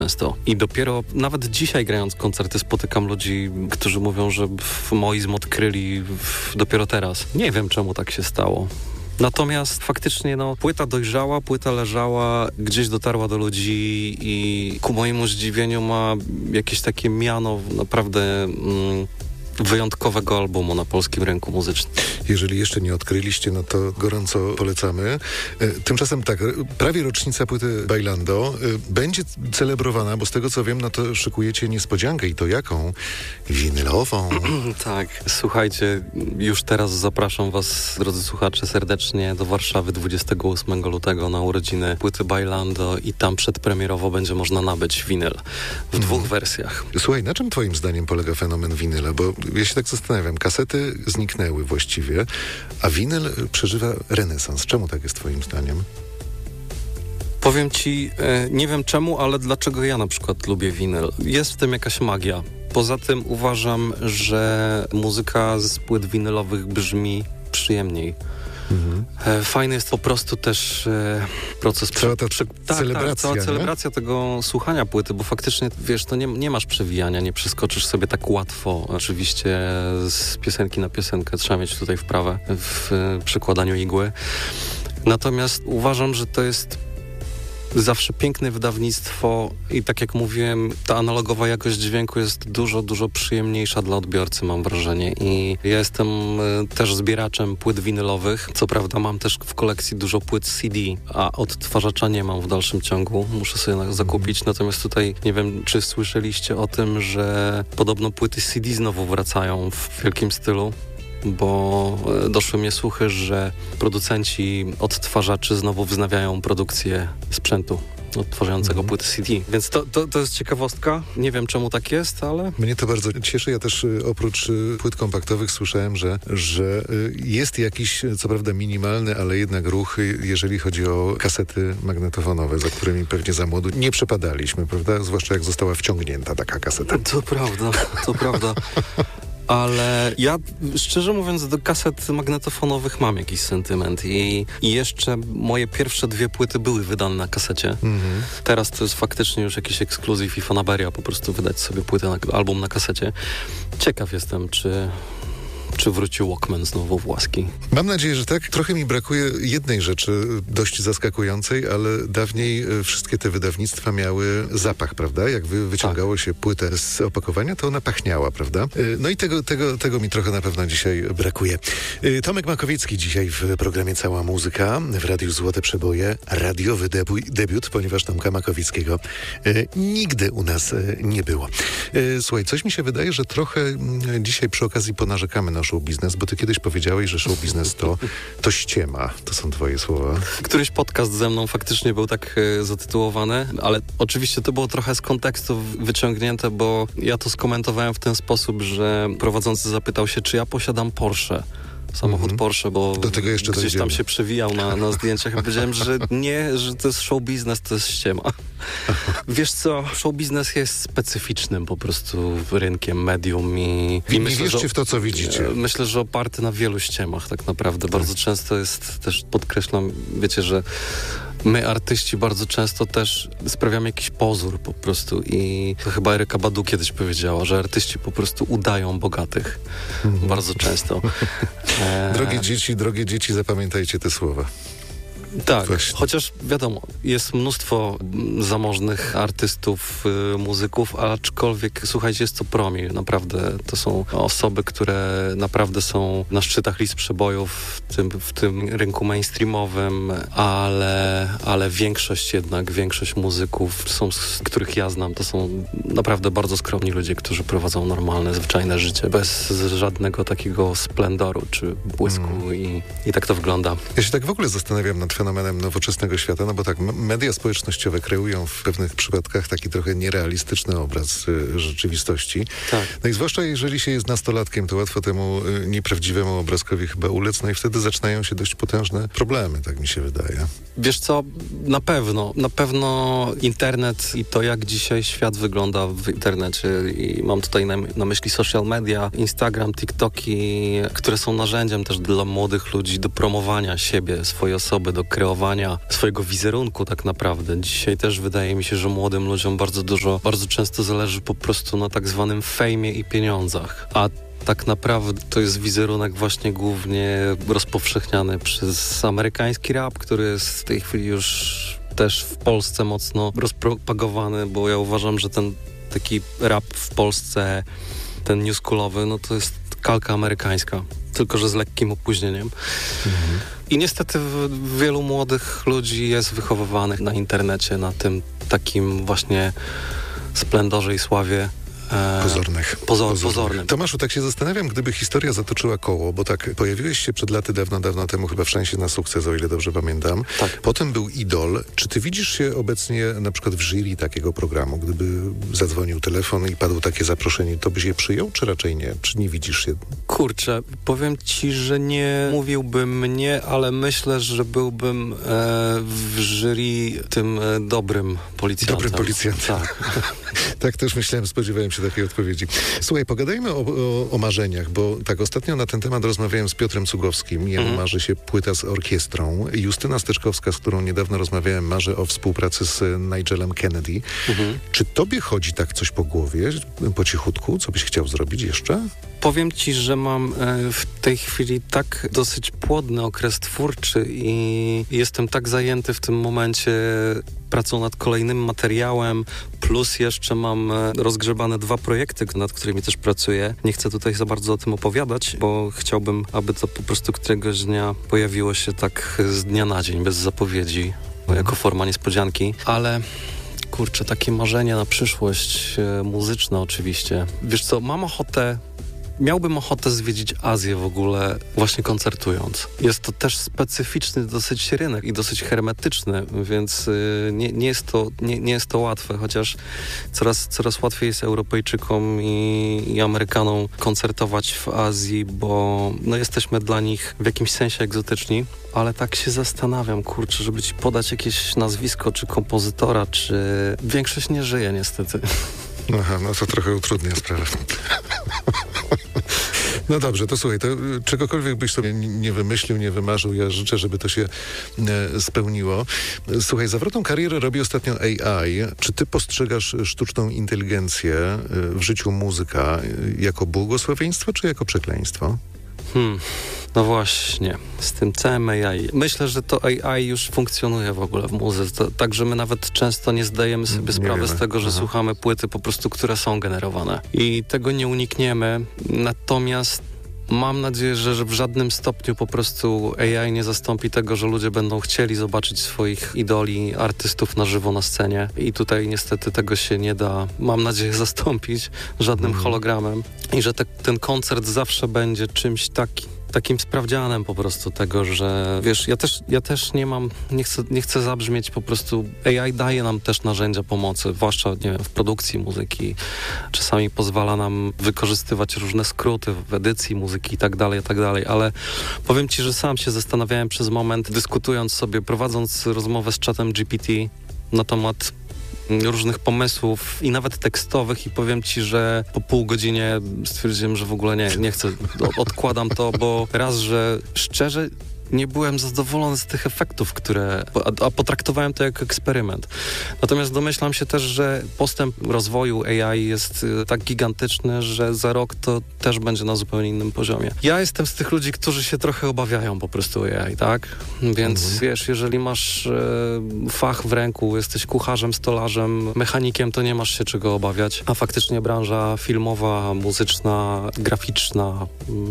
często. I dopiero nawet dzisiaj grając koncerty spotykam ludzi, którzy mówią, że Moizm odkryli dopiero teraz. Nie wiem, czemu tak się stało. Natomiast faktycznie płyta dojrzała, płyta leżała, gdzieś dotarła do ludzi i ku mojemu zdziwieniu ma jakieś takie miano naprawdę wyjątkowego albumu na polskim rynku muzycznym. Jeżeli jeszcze nie odkryliście, no to gorąco polecamy. Tymczasem tak, prawie rocznica płyty Bailando będzie celebrowana, bo z tego co wiem, no to szykujecie niespodziankę i to jaką? Winylową. Tak, słuchajcie, już teraz zapraszam was, drodzy słuchacze, serdecznie do Warszawy 28 lutego na urodziny płyty Bailando i tam przedpremierowo będzie można nabyć winyl w dwóch wersjach. Słuchaj, na czym twoim zdaniem polega fenomen winyla? Bo ja się tak zastanawiam, kasety zniknęły właściwie, a winyl przeżywa renesans. Czemu tak jest twoim zdaniem? Powiem ci, nie wiem czemu, ale dlaczego ja na przykład lubię winyl. Jest w tym jakaś magia. Poza tym uważam, że muzyka z płyt winylowych brzmi przyjemniej. Fajny jest po prostu też proces... Cała ta celebracja, cała celebracja tego słuchania płyty, bo faktycznie, wiesz, to nie masz przewijania, nie przeskoczysz sobie tak łatwo. Oczywiście z piosenki na piosenkę trzeba mieć tutaj wprawę w przekładaniu igły. Natomiast uważam, że to jest zawsze piękne wydawnictwo i tak jak mówiłem, ta analogowa jakość dźwięku jest dużo, dużo przyjemniejsza dla odbiorcy, mam wrażenie. I ja jestem też zbieraczem płyt winylowych. Co prawda mam też w kolekcji dużo płyt CD, a odtwarzacza nie mam w dalszym ciągu. Muszę sobie zakupić. Natomiast tutaj nie wiem, czy słyszeliście o tym, że podobno płyty CD znowu wracają w wielkim stylu. Bo doszły mnie słuchy, że producenci odtwarzaczy znowu wznawiają produkcję sprzętu odtwarzającego płyty CD. Więc to jest ciekawostka. Nie wiem, czemu tak jest, ale... Mnie to bardzo cieszy. Ja też oprócz płyt kompaktowych słyszałem, że jest jakiś, co prawda minimalny, ale jednak ruch, jeżeli chodzi o kasety magnetofonowe, za którymi pewnie za młodu nie przepadaliśmy, prawda? Zwłaszcza jak została wciągnięta taka kaseta. To prawda. Ale ja, szczerze mówiąc, do kaset magnetofonowych mam jakiś sentyment i jeszcze moje pierwsze 2 płyty były wydane na kasecie. Teraz to jest faktycznie już jakiś ekskluzyw i fanaberia, po prostu wydać sobie płytę, album na kasecie. Ciekaw jestem, czy wrócił Walkman znowu w łaski. Mam nadzieję, że tak. Trochę mi brakuje jednej rzeczy dość zaskakującej, ale dawniej wszystkie te wydawnictwa miały zapach, prawda? Jak wyciągało się płytę z opakowania, to ona pachniała, prawda? No i tego mi trochę na pewno dzisiaj brakuje. Tomek Makowiecki dzisiaj w programie Cała Muzyka w Radiu Złote Przeboje. Radiowy debiut, ponieważ Tomka Makowieckiego nigdy u nas nie było. Słuchaj, coś mi się wydaje, że trochę dzisiaj przy okazji ponarzekamy na show biznes, bo ty kiedyś powiedziałeś, że show biznes to ściema. To są twoje słowa. Któryś podcast ze mną faktycznie był tak zatytułowany, ale oczywiście to było trochę z kontekstu wyciągnięte, bo ja to skomentowałem w ten sposób, że prowadzący zapytał się, czy ja posiadam Porsche. Samochód Porsche, bo do tego jeszcze gdzieś tam się przewijał na zdjęciach. Ja powiedziałem, że nie, że to jest show biznes, to jest ściema. Wiesz co, show biznes jest specyficznym po prostu rynkiem, medium i nie wierzcie w to, co widzicie. Myślę, że oparty na wielu ściemach tak naprawdę. Bardzo często jest też, podkreślam, wiecie, że my, artyści, bardzo często też sprawiamy jakiś pozór po prostu i to chyba Eryka Badu kiedyś powiedziała, że artyści po prostu udają bogatych. Bardzo często. Drogie dzieci, zapamiętajcie te słowa. Tak, chociaż wiadomo, jest mnóstwo zamożnych artystów, muzyków, aczkolwiek, słuchajcie, jest to promil, naprawdę. To są osoby, które naprawdę są na szczytach list przebojów w tym rynku mainstreamowym, ale większość muzyków, których ja znam, to są naprawdę bardzo skromni ludzie, którzy prowadzą normalne, zwyczajne życie, bez żadnego takiego splendoru czy błysku i tak to wygląda. Ja się tak w ogóle zastanawiam nad fenomenem nowoczesnego świata, no bo tak, media społecznościowe kreują w pewnych przypadkach taki trochę nierealistyczny obraz rzeczywistości. Tak. No i zwłaszcza jeżeli się jest nastolatkiem, to łatwo temu nieprawdziwemu obrazkowi chyba ulec, no i wtedy zaczynają się dość potężne problemy, tak mi się wydaje. Wiesz co, na pewno internet i to, jak dzisiaj świat wygląda w internecie i mam tutaj na myśli social media, Instagram, TikToki, które są narzędziem też dla młodych ludzi do promowania siebie, swojej osoby, do kreowania swojego wizerunku tak naprawdę. Dzisiaj też wydaje mi się, że młodym ludziom bardzo często zależy po prostu na tak zwanym fejmie i pieniądzach. A tak naprawdę to jest wizerunek właśnie głównie rozpowszechniany przez amerykański rap, który jest w tej chwili już też w Polsce mocno rozpropagowany, bo ja uważam, że ten taki rap w Polsce, ten newschoolowy, no to jest kalka amerykańska, tylko że z lekkim opóźnieniem. I niestety wielu młodych ludzi jest wychowywanych na internecie, na tym takim właśnie splendorze i sławie pozornym. Tomaszu, tak się zastanawiam, gdyby historia zatoczyła koło, bo tak pojawiłeś się przed laty dawno temu chyba w Szansie na sukces, o ile dobrze pamiętam. Tak. Potem był Idol. Czy ty widzisz się obecnie na przykład w jury takiego programu? Gdyby zadzwonił telefon i padło takie zaproszenie, to byś je przyjął, czy raczej nie? Czy nie widzisz się? Kurczę, powiem ci, że nie mówiłbym nie, ale myślę, że byłbym w jury tym dobrym policjantem. Dobrym policjantem. Tak. Tak też myślałem, spodziewałem się takiej odpowiedzi. Słuchaj, pogadajmy o marzeniach, bo tak ostatnio na ten temat rozmawiałem z Piotrem Cugowskim. Jemu marzy się płyta z orkiestrą. Justyna Steczkowska, z którą niedawno rozmawiałem, marzy o współpracy z Nigelem Kennedy. Czy tobie chodzi tak coś po głowie, po cichutku? Co byś chciał zrobić jeszcze? Powiem ci, że mam w tej chwili tak dosyć płodny okres twórczy i jestem tak zajęty w tym momencie pracą nad kolejnym materiałem, plus jeszcze mam rozgrzebane 2 projekty, nad którymi też pracuję. Nie chcę tutaj za bardzo o tym opowiadać, bo chciałbym, aby to po prostu któregoś dnia pojawiło się tak z dnia na dzień, bez zapowiedzi, jako forma niespodzianki, ale... Kurczę, takie marzenia na przyszłość, muzyczne oczywiście. Wiesz co, miałbym ochotę zwiedzić Azję w ogóle właśnie koncertując. Jest to też specyficzny dosyć rynek i dosyć hermetyczny, więc nie jest to łatwe, chociaż coraz łatwiej jest Europejczykom i Amerykanom koncertować w Azji, bo no, jesteśmy dla nich w jakimś sensie egzotyczni, ale tak się zastanawiam, kurczę, żeby ci podać jakieś nazwisko, czy kompozytora, czy... Większość nie żyje niestety. Aha, no to trochę utrudnia sprawę. No dobrze, to słuchaj, to czegokolwiek byś sobie nie wymyślił, nie wymarzył, ja życzę, żeby to się spełniło. Słuchaj, zawrotną karierę robi ostatnio AI. Czy ty postrzegasz sztuczną inteligencję w życiu muzyka jako błogosławieństwo, czy jako przekleństwo? No właśnie, z tym całym AI. Myślę, że to AI już funkcjonuje w ogóle w muzyce, także my nawet często nie zdajemy sobie sprawy z tego, że słuchamy płyty po prostu, które są generowane. I tego nie unikniemy, natomiast mam nadzieję, że w żadnym stopniu po prostu AI nie zastąpi tego, że ludzie będą chcieli zobaczyć swoich idoli, artystów na żywo na scenie i tutaj niestety tego się nie da, mam nadzieję, zastąpić żadnym hologramem i że ten koncert zawsze będzie czymś takim sprawdzianem po prostu tego, że wiesz, ja też nie chcę zabrzmieć po prostu, AI daje nam też narzędzia pomocy, zwłaszcza, nie wiem, w produkcji muzyki. Czasami pozwala nam wykorzystywać różne skróty w edycji muzyki i tak dalej, ale powiem ci, że sam się zastanawiałem przez moment, dyskutując sobie, prowadząc rozmowę z czatem GPT na temat różnych pomysłów i nawet tekstowych i powiem ci, że po pół godzinie stwierdziłem, że w ogóle nie chcę, odkładam to, bo raz, że szczerze nie byłem zadowolony z tych efektów, a potraktowałem to jako eksperyment. Natomiast domyślam się też, że postęp rozwoju AI jest tak gigantyczny, że za rok to też będzie na zupełnie innym poziomie. Ja jestem z tych ludzi, którzy się trochę obawiają po prostu AI, tak? Więc wiesz, jeżeli masz fach w ręku, jesteś kucharzem, stolarzem, mechanikiem, to nie masz się czego obawiać. A faktycznie branża filmowa, muzyczna, graficzna,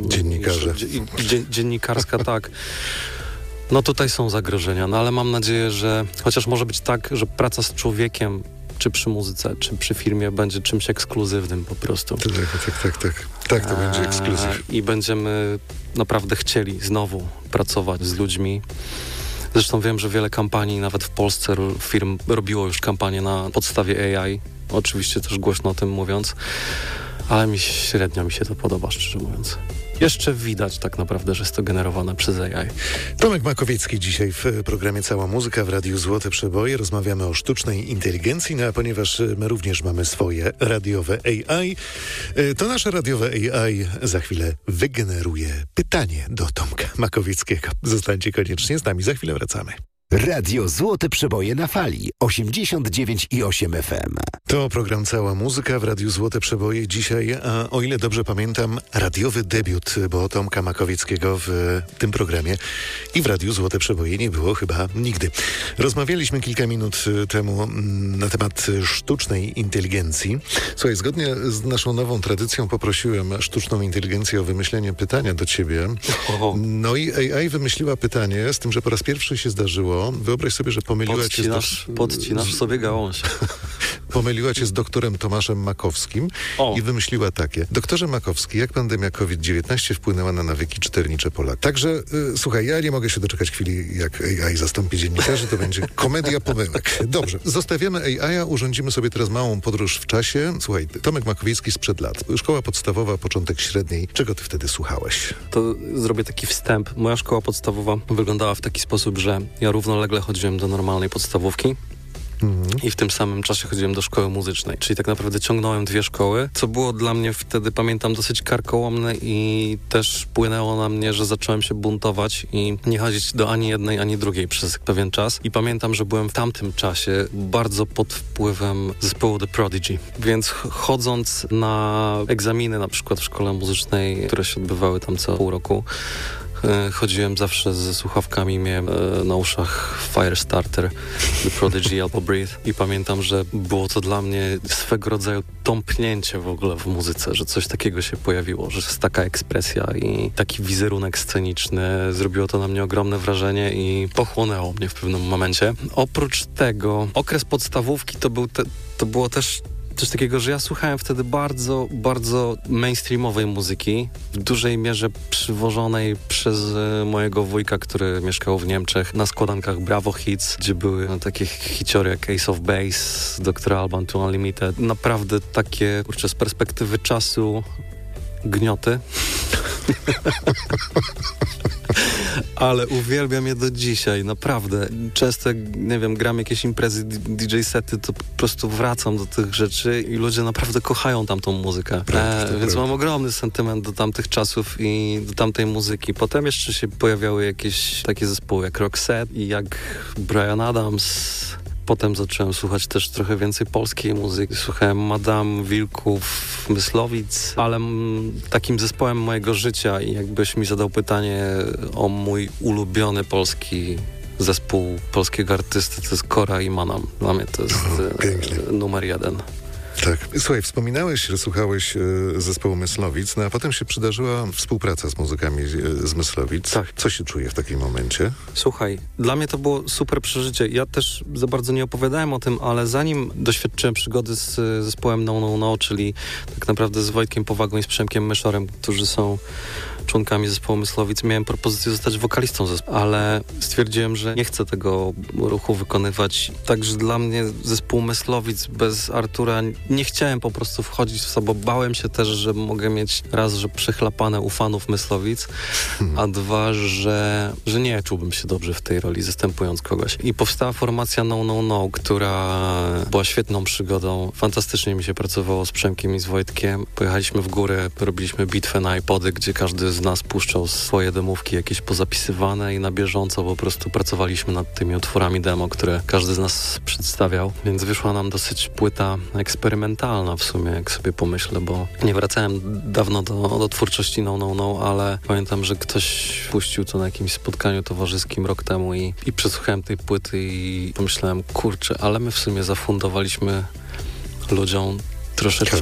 dziennikarska, tak. No tutaj są zagrożenia, no ale mam nadzieję, że chociaż może być tak, że praca z człowiekiem, czy przy muzyce, czy przy filmie będzie czymś ekskluzywnym po prostu. Tak, to będzie ekskluzyw. I będziemy naprawdę chcieli znowu pracować z ludźmi. Zresztą wiem, że wiele kampanii, nawet w Polsce firm robiło już kampanię na podstawie AI. Oczywiście też głośno o tym mówiąc, ale średnio mi się to podoba, szczerze mówiąc. Jeszcze widać tak naprawdę, że jest to generowane przez AI. Tomek Makowiecki dzisiaj w programie Cała Muzyka w Radiu Złote Przeboje. Rozmawiamy o sztucznej inteligencji, no a ponieważ my również mamy swoje radiowe AI, to nasze radiowe AI za chwilę wygeneruje pytanie do Tomka Makowieckiego. Zostańcie koniecznie z nami, za chwilę wracamy. Radio Złote Przeboje na fali 89,8 FM. To program Cała Muzyka w Radiu Złote Przeboje. Dzisiaj, o ile dobrze pamiętam, radiowy debiut, bo Tomka Makowieckiego w tym programie i w Radiu Złote Przeboje nie było chyba nigdy. Rozmawialiśmy kilka minut temu na temat sztucznej inteligencji. Słuchaj, zgodnie z naszą nową tradycją poprosiłem sztuczną inteligencję o wymyślenie pytania do ciebie. No i AI wymyśliła pytanie, z tym, że po raz pierwszy się zdarzyło. Wyobraź sobie, że pomyliła cię Podcinasz sobie gałąź. Pomyliła cię z doktorem Tomaszem Makowskim i wymyśliła takie. Doktorze Makowski, jak pandemia COVID-19 wpłynęła na nawyki czytelnicze Polaków? Także, słuchaj, ja nie mogę się doczekać chwili, jak AI zastąpi dziennikarzy, to będzie komedia pomyłek. Dobrze, zostawiamy AI, urządzimy sobie teraz małą podróż w czasie. Słuchaj, Tomek Makowiecki sprzed lat. Szkoła podstawowa, początek średniej. Czego ty wtedy słuchałeś? To zrobię taki wstęp. Moja szkoła podstawowa wyglądała w taki sposób, że ja równolegle chodziłem do normalnej podstawówki i w tym samym czasie chodziłem do szkoły muzycznej. Czyli tak naprawdę ciągnąłem dwie szkoły, co było dla mnie wtedy, pamiętam, dosyć karkołomne i też wpłynęło na mnie, że zacząłem się buntować i nie chodzić do ani jednej, ani drugiej przez pewien czas. I pamiętam, że byłem w tamtym czasie bardzo pod wpływem zespołu The Prodigy. Więc chodząc na egzaminy, na przykład w szkole muzycznej, które się odbywały tam co pół roku, chodziłem zawsze ze słuchawkami, miałem na uszach Firestarter, The Prodigy albo Breathe i pamiętam, że było to dla mnie swego rodzaju tąpnięcie w ogóle w muzyce, że coś takiego się pojawiło, że jest taka ekspresja i taki wizerunek sceniczny. Zrobiło to na mnie ogromne wrażenie i pochłonęło mnie w pewnym momencie. Oprócz tego okres podstawówki to było też coś takiego, że ja słuchałem wtedy bardzo, bardzo mainstreamowej muzyki, w dużej mierze przywożonej przez mojego wujka, który mieszkał w Niemczech, na składankach Bravo Hits, gdzie były takie hiciory jak Ace of Base, Dr. Alban to Unlimited. Naprawdę takie, kurczę, z perspektywy czasu gnioty. Ale uwielbiam je do dzisiaj, naprawdę. Często, nie wiem, gram jakieś imprezy, DJ sety, to po prostu wracam do tych rzeczy i ludzie naprawdę kochają tamtą muzykę. Więc mam ogromny sentyment do tamtych czasów i do tamtej muzyki. Potem jeszcze się pojawiały jakieś takie zespoły jak Roxette i jak Bryan Adams. Potem zacząłem słuchać też trochę więcej polskiej muzyki. Słuchałem Madame, Wilków, Myslowic, ale takim zespołem mojego życia i jakbyś mi zadał pytanie o mój ulubiony polski zespół polskiego artysty, to jest Kora i Manam. Dla mnie to jest numer jeden. Tak. Słuchaj, wspominałeś, że słuchałeś zespołu Myslowic, no a potem się przydarzyła współpraca z muzykami z Myslowic. Tak. Co się czuje w takim momencie? Słuchaj, dla mnie to było super przeżycie. Ja też za bardzo nie opowiadałem o tym, ale zanim doświadczyłem przygody z zespołem No, czyli tak naprawdę z Wojtkiem Powagą i z Przemkiem Myszorem, którzy są członkami zespołu Myslowic, miałem propozycję zostać wokalistą zespołu, ale stwierdziłem, że nie chcę tego ruchu wykonywać. Także dla mnie zespół Myslowic bez Artura nie chciałem po prostu wchodzić w to, bo bałem się też, że mogę mieć raz, że przechlapane u fanów Myslowic, a dwa, że nie czułbym się dobrze w tej roli, zastępując kogoś. I powstała formacja No, która była świetną przygodą. Fantastycznie mi się pracowało z Przemkiem i z Wojtkiem. Pojechaliśmy w górę, robiliśmy bitwę na iPody, gdzie każdy z nas puszczał swoje demówki jakieś pozapisywane i na bieżąco po prostu pracowaliśmy nad tymi utworami demo, które każdy z nas przedstawiał. Więc wyszła nam dosyć płyta eksperymentalna w sumie, jak sobie pomyślę, bo nie wracałem dawno do twórczości No, ale pamiętam, że ktoś puścił to na jakimś spotkaniu towarzyskim rok temu i przesłuchałem tej płyty i pomyślałem, kurczę, ale my w sumie zafundowaliśmy ludziom troszeczkę...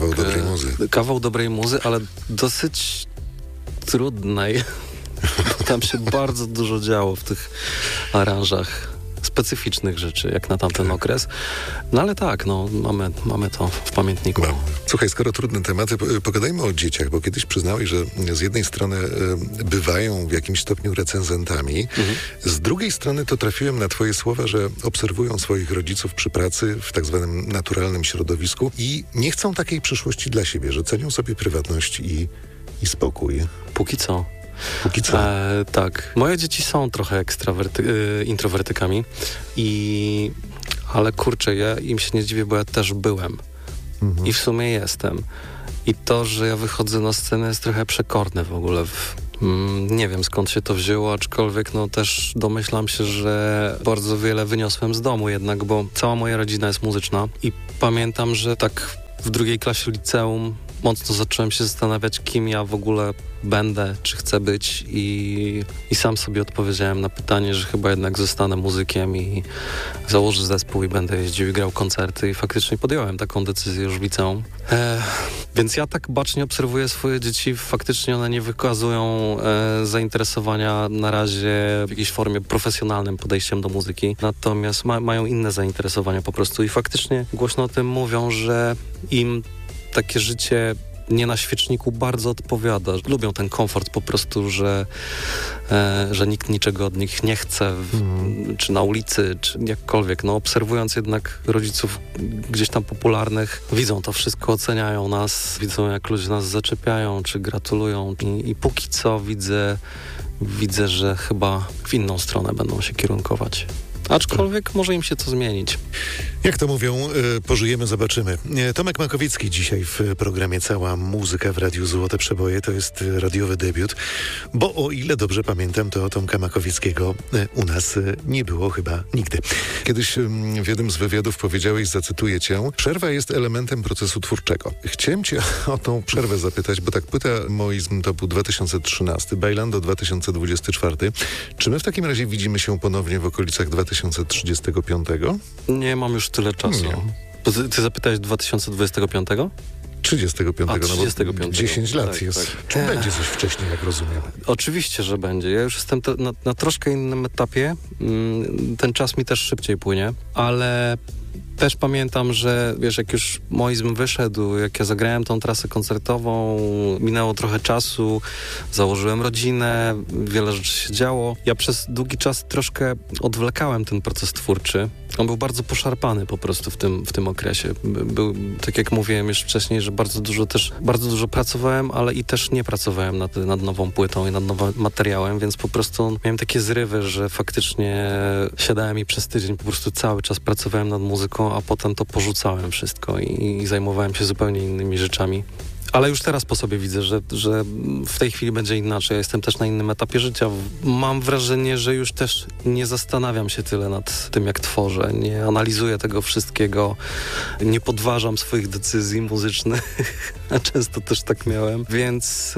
Kawał dobrej muzy, ale dosyć trudnej, bo tam się bardzo dużo działo w tych aranżach. Specyficznych rzeczy, jak na tamten okres. No ale tak, mamy to w pamiętniku. Słuchaj, skoro trudne tematy, pogadajmy o dzieciach, bo kiedyś przyznałeś, że z jednej strony bywają w jakimś stopniu recenzentami, z drugiej strony to trafiłem na twoje słowa, że obserwują swoich rodziców przy pracy w tak zwanym naturalnym środowisku i nie chcą takiej przyszłości dla siebie, że cenią sobie prywatność i spokój. Póki co. Tak. Moje dzieci są trochę introwertykami ale kurczę, ja im się nie dziwię, bo ja też byłem. I w sumie jestem. I to, że ja wychodzę na scenę jest trochę przekorne w ogóle Nie wiem, skąd się to wzięło, aczkolwiek no też domyślam się, że bardzo wiele wyniosłem z domu jednak, bo cała moja rodzina jest muzyczna i pamiętam, że tak w 2. klasie liceum mocno zacząłem się zastanawiać, kim ja w ogóle będę, czy chcę być i sam sobie odpowiedziałem na pytanie, że chyba jednak zostanę muzykiem i założę zespół i będę jeździł i grał koncerty i faktycznie podjąłem taką decyzję już w liceum. Więc ja tak bacznie obserwuję swoje dzieci, faktycznie one nie wykazują zainteresowania na razie w jakiejś formie profesjonalnym podejściem do muzyki, natomiast mają inne zainteresowania po prostu i faktycznie głośno o tym mówią, że im takie życie nie na świeczniku bardzo odpowiada. Lubią ten komfort po prostu, że nikt niczego od nich nie chce, czy na ulicy, czy jakkolwiek. No, obserwując jednak rodziców gdzieś tam popularnych, widzą to wszystko, oceniają nas, widzą jak ludzie nas zaczepiają, czy gratulują i póki co widzę, że chyba w inną stronę będą się kierunkować. Aczkolwiek może im się to zmienić. Jak to mówią, pożyjemy, zobaczymy. Tomek Makowicki dzisiaj w programie Cała Muzyka w Radiu Złote Przeboje. To jest radiowy debiut, bo o ile dobrze pamiętam, to Tomka Makowickiego u nas nie było chyba nigdy. Kiedyś w jednym z wywiadów powiedziałeś, zacytuję cię, przerwa jest elementem procesu twórczego. Chciałem cię o tą przerwę zapytać, bo tak płyta Moizm to był 2013, Bailando 2024. Czy my w takim razie widzimy się ponownie w okolicach 2035? Nie mam już tyle czasu. Ty zapytałeś 2025? 35, A, 35. No bo 10 lat tak, jest. Tak. Czy będzie coś wcześniej, jak rozumiem? Oczywiście, że będzie. Ja już jestem na troszkę innym etapie. Ten czas mi też szybciej płynie, ale też pamiętam, że wiesz, jak już Moizm wyszedł, jak ja zagrałem tą trasę koncertową, minęło trochę czasu, założyłem rodzinę, wiele rzeczy się działo. Ja przez długi czas troszkę odwlekałem ten proces twórczy. On był bardzo poszarpany po prostu w tym okresie. Był, tak jak mówiłem już wcześniej, że bardzo dużo pracowałem, ale i też nie pracowałem nad nową płytą i nad nowym materiałem, więc po prostu miałem takie zrywy, że faktycznie siadałem i przez tydzień po prostu cały czas pracowałem nad muzyką, a potem to porzucałem wszystko i zajmowałem się zupełnie innymi rzeczami. Ale już teraz po sobie widzę, że w tej chwili będzie inaczej. Ja jestem też na innym etapie życia. Mam wrażenie, że już też nie zastanawiam się tyle nad tym, jak tworzę. Nie analizuję tego wszystkiego. Nie podważam swoich decyzji muzycznych. A często też tak miałem. Więc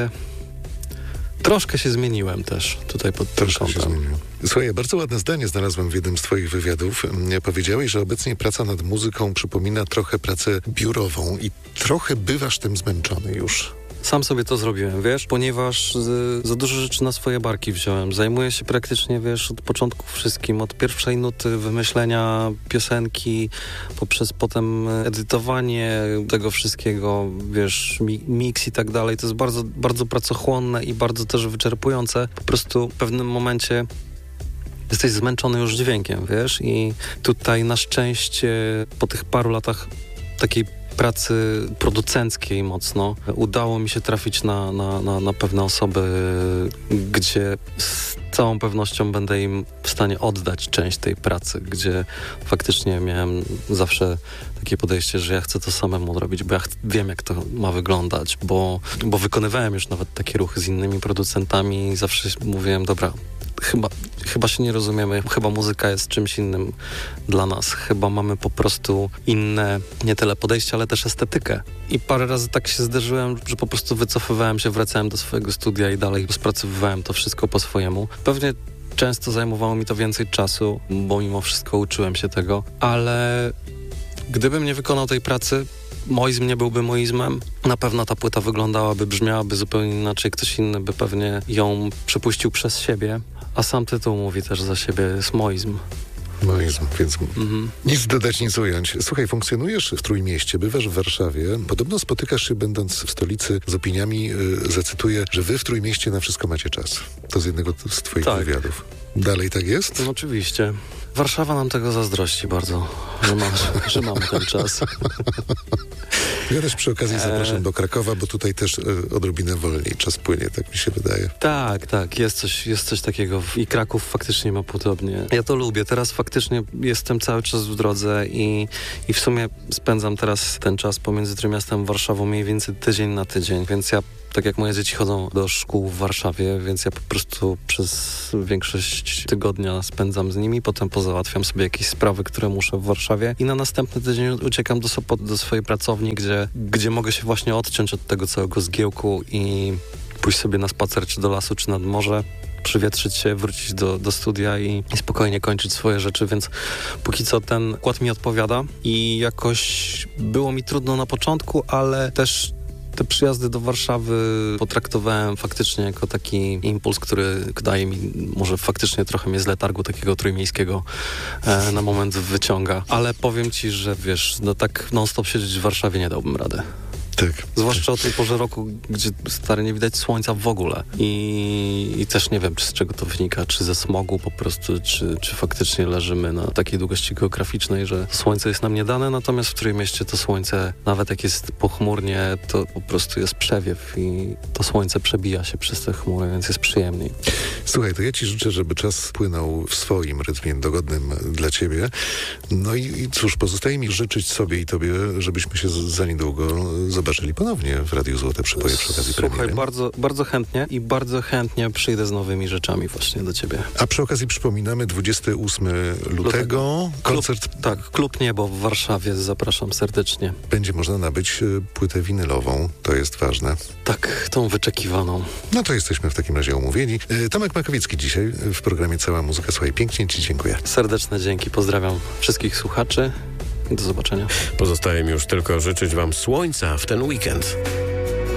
troszkę się zmieniłem też tutaj pod tym kątem. Słuchaj, bardzo ładne zdanie znalazłem w jednym z twoich wywiadów. Powiedziałeś, że obecnie praca nad muzyką przypomina trochę pracę biurową i trochę bywasz tym zmęczony już. Sam sobie to zrobiłem, wiesz, ponieważ za dużo rzeczy na swoje barki wziąłem. Zajmuję się praktycznie, wiesz, od początku wszystkim, od pierwszej nuty, wymyślenia piosenki, poprzez potem edytowanie tego wszystkiego, wiesz, mix i tak dalej. To jest bardzo, bardzo pracochłonne i bardzo też wyczerpujące. Po prostu w pewnym momencie jesteś zmęczony już dźwiękiem, wiesz, i tutaj na szczęście po tych paru latach takiej pracy producenckiej mocno udało mi się trafić na pewne osoby, gdzie z całą pewnością będę im w stanie oddać część tej pracy, gdzie faktycznie miałem zawsze takie podejście, że ja chcę to samemu robić, bo ja wiem, jak to ma wyglądać, bo wykonywałem już nawet takie ruchy z innymi producentami i zawsze mówiłem, dobra, chyba się nie rozumiemy, chyba muzyka jest czymś innym dla nas, chyba mamy po prostu inne, nie tyle podejście, ale też estetykę. I parę razy tak się zderzyłem, że po prostu wycofywałem się, wracałem do swojego studia i dalej rozpracowywałem to wszystko po swojemu. Pewnie często zajmowało mi to więcej czasu, bo mimo wszystko uczyłem się tego, ale gdybym nie wykonał tej pracy, Moizm nie byłby Moizmem. Na pewno ta płyta wyglądałaby, brzmiałaby zupełnie inaczej. Ktoś inny by pewnie ją przepuścił przez siebie, a sam tytuł mówi też za siebie, jest Moizm. Moizm, więc nic dodać, nic ująć. Słuchaj, funkcjonujesz w Trójmieście, bywasz w Warszawie. Podobno spotykasz się, będąc w stolicy, z opiniami, zacytuję, że wy w Trójmieście na wszystko macie czas. To z jednego z twoich wywiadów. Dalej tak jest? No, oczywiście. Warszawa nam tego zazdrości bardzo, że mamy ten czas. Ja też przy okazji zapraszam do Krakowa, bo tutaj też odrobinę wolniej czas płynie, tak mi się wydaje. Tak, jest coś takiego i Kraków faktycznie ma podobnie. Ja to lubię, teraz faktycznie jestem cały czas w drodze i w sumie spędzam teraz ten czas pomiędzy Trójmiastem a Warszawą mniej więcej tydzień na tydzień, więc ja tak jak moje dzieci chodzą do szkół w Warszawie, więc ja po prostu przez większość tygodnia spędzam z nimi, potem pozałatwiam sobie jakieś sprawy, które muszę w Warszawie i na następny tydzień uciekam do Sopotu, do swojej pracowni, gdzie mogę się właśnie odciąć od tego całego zgiełku i pójść sobie na spacer, czy do lasu, czy nad morze, przywietrzyć się, wrócić do studia i spokojnie kończyć swoje rzeczy, więc póki co ten układ mi odpowiada i jakoś było mi trudno na początku, ale też te przyjazdy do Warszawy potraktowałem faktycznie jako taki impuls, który daje mi, może faktycznie trochę mnie z letargu takiego trójmiejskiego na moment wyciąga. Ale powiem ci, że wiesz, no tak non-stop siedzieć w Warszawie nie dałbym rady. Tak. Zwłaszcza o tej porze roku, gdzie stary nie widać słońca w ogóle. I też nie wiem, czy z czego to wynika, czy ze smogu po prostu, czy faktycznie leżymy na takiej długości geograficznej, że słońce jest nam nie dane, natomiast w Trójmieście to słońce, nawet jak jest pochmurnie, to po prostu jest przewiew i to słońce przebija się przez te chmury, więc jest przyjemniej. Słuchaj, to ja ci życzę, żeby czas płynął w swoim rytmie dogodnym dla ciebie. No i cóż, pozostaje mi życzyć sobie i tobie, żebyśmy się za niedługo zobaczyli ponownie w Radiu Złote Przyboje przy okazji premiery. Słuchaj, bardzo chętnie i bardzo chętnie przyjdę z nowymi rzeczami właśnie do ciebie. A przy okazji przypominamy 28 lutego koncert. Klub Niebo w Warszawie, zapraszam serdecznie. Będzie można nabyć płytę winylową, to jest ważne. Tak, tą wyczekiwaną. No to jesteśmy w takim razie umówieni. Tomek Makowiecki dzisiaj w programie Cała Muzyka. Słuchaj, pięknie ci dziękuję. Serdeczne dzięki, pozdrawiam wszystkich słuchaczy. Do zobaczenia. Pozostaje mi już tylko życzyć wam słońca w ten weekend.